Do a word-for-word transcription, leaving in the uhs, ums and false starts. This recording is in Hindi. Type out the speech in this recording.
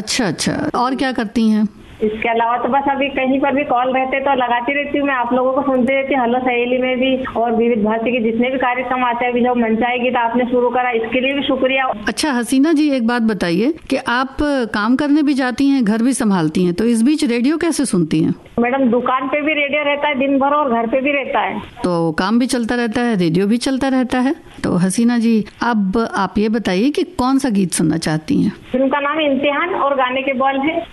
अच्छा अच्छा, और क्या करती हैं? इसके अलावा तो बस अभी कहीं पर भी कॉल रहते तो लगाती रहती हूँ, मैं आप लोगों को सुनती रहती हूँ। हेलो सहेली में भी और विविध भारती के जितने भी कार्यक्रम आते हैं, अभी जब मंचाई गीत आपने शुरू करा, इसके लिए भी शुक्रिया। अच्छा हसीना जी, एक बात बताइए कि आप काम करने भी जाती हैं, घर भी संभालती हैं, तो इस बीच रेडियो कैसे सुनती हैं? मैडम दुकान पे भी रेडियो रहता है दिन भर और घर पे भी रहता है, तो काम भी चलता रहता है, रेडियो भी चलता रहता है। तो हसीना जी, अब आप ये बताइए कि कौन सा गीत सुनना चाहती हैं? फिल्म का नाम इम्तिहान और गाने के बोल है